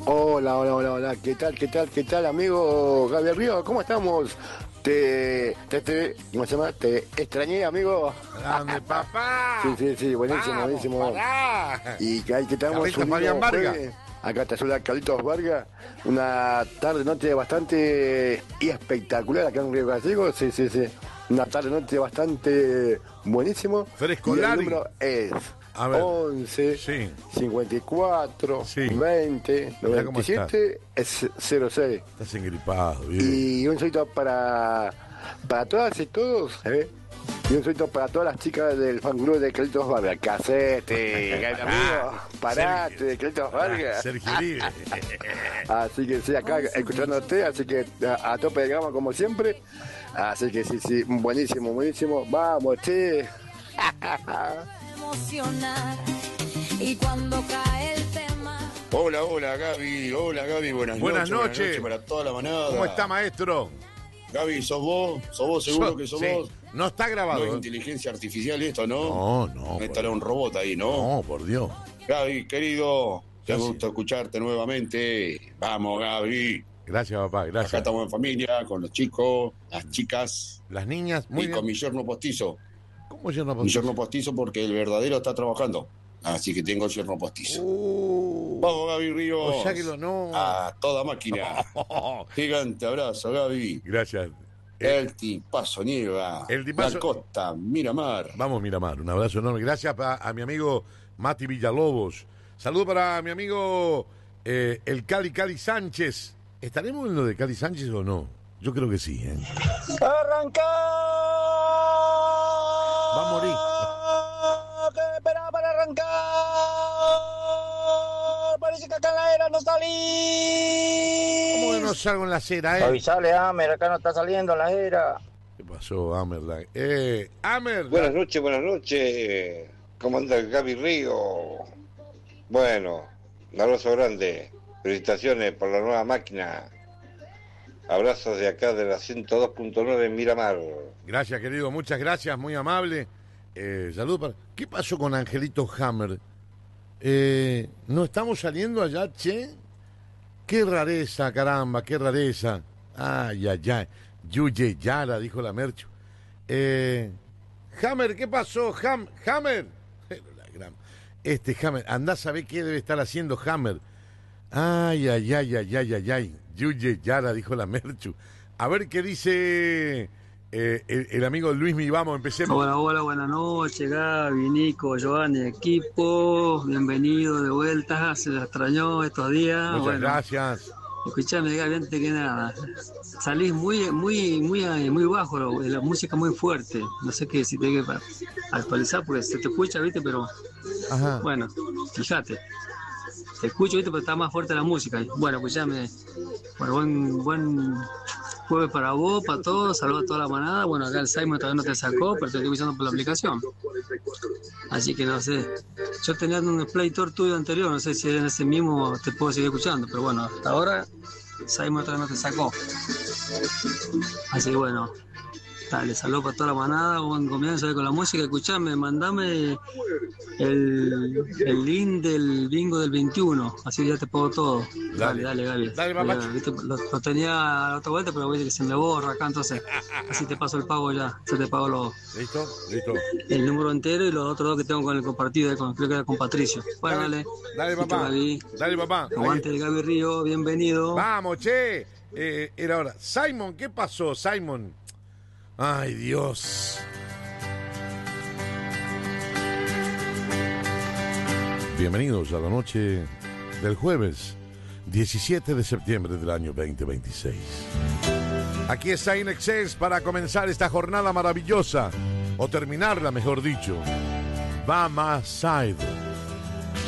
Hola, hola, hola, hola. ¿Qué tal, amigo Gabriel Río? ¿Cómo estamos? ¿Cómo se llama? Te extrañé, amigo. ¡Grande, papá! Sí, buenísimo, Vamos, buenísimo. Pará. Y que estamos Carlitos Fabián Vargas. Acá te saluda Carlitos Vargas. Una tarde-noche bastante espectacular acá en Río Gallegos. Sí. Una tarde-noche bastante buenísimo. Frescolari. Y el número es 11 sí. 54 Sí. 20 97 es 06. Estás engripado, bien. Y un solito para todas y todos, y un solito para todas las chicas del fan club de Carlitos Vargas. Casete, amigo, parate de Carlitos Vargas. Sergio Uribe. Así que sí, acá escuchándote, así que a tope de gama como siempre. Así que sí, buenísimo. Vamos, che. Y cuando cae el tema. Hola Gaby, buenas noches para toda la manada. ¿Cómo está, maestro? Gaby, ¿sos vos seguro que sos sí. vos? No está grabado. No es inteligencia artificial esto, ¿no? No. No estará un robot ahí, ¿no? No, por Dios. Gaby, querido, te Gracias. gusta escucharte nuevamente. Vamos, Gaby. Gracias, papá, gracias. Acá estamos en familia, con los chicos, las chicas Las niñas, muy y bien. con mi yerno postizo. ¿Cómo yerno Mi postizo? yerno postizo porque el verdadero está trabajando. Así que tengo yerno postizo. Vamos, Gaby Ríos. O sea que no. A toda máquina. Gigante abrazo, Gaby. Gracias. El tipazo nieva. El tipazo- La costa, Miramar. Vamos, Miramar, un abrazo enorme. Gracias a mi amigo Mati Villalobos. Saludo para mi amigo el Cali Sánchez. ¿Estaremos en lo de Cali Sánchez o no? Yo creo que sí, ¿eh? ¡Arranca! Va a morir. ¿Qué esperaba para arrancar? Parece que acá en la era no salí. ¿Cómo que no salgo en la acera, Avisale, Amer, acá no está saliendo la era. ¿Qué pasó, Amer? Amer. Buenas noches. ¿Cómo anda el Gaby Río? Bueno, un abrazo grande. Felicitaciones por la nueva máquina. Abrazos de acá de la 102.9 en Miramar. Gracias, querido. Muchas gracias. Muy amable. Saludos para... ¿Qué pasó con Angelito Hammer? ¿No estamos saliendo allá, che? Qué rareza, caramba, qué rareza. Ay. Yuye Yara, dijo la Mercho. Hammer, ¿qué pasó? Hammer. Hammer, andá a saber qué debe estar haciendo Hammer. Ay. Yuye Yara, dijo la Merchu. A ver qué dice el amigo Luis Mi. Vamos, empecemos. Hola, buenas noches, Gaby, Nico, Giovanni, equipo. Bienvenido de vuelta. Se les extrañó estos días. Muchas gracias. Escuchame, Gaby, antes que nada. Salís muy bajo, la música muy fuerte. No sé qué, si tengo que actualizar porque se te escucha, ¿viste? Pero Ajá. bueno, fíjate. Te escucho, ¿viste? Pero está más fuerte la música. Bueno, escuchame. Bueno, buen jueves para vos, para todos. Saludos a toda la manada. Bueno, acá el Simon todavía no te sacó, pero te estoy escuchando por la aplicación. Así que no sé. Yo tenía un Play Store tuyo anterior, no sé si en ese mismo te puedo seguir escuchando, pero bueno, hasta ahora Simon todavía no te sacó. Así que bueno, dale, saludos para toda la manada, buen comienzo ahí con la música. Escuchame, mandame el link del bingo del 21, así ya te pongo todo. Dale, Gaby. Dale, papá. Lo tenía a la otra vuelta, pero viste que se me borra acá, entonces así te paso el pago ya. Se te pago ¿Listo? el número entero y los otros dos que tengo con el compartido, creo que era con Patricio. Bueno, Dale, papá. Dale, papá. Aguante el Gaby Río, bienvenido. Vamos, che. Era hora. Simon, ¿qué pasó, Simon? Ay, Dios. Bienvenidos a la noche del jueves 17 de septiembre del año 2026. Aquí está INXS para comenzar esta jornada maravillosa, o terminarla, mejor dicho. Va más side.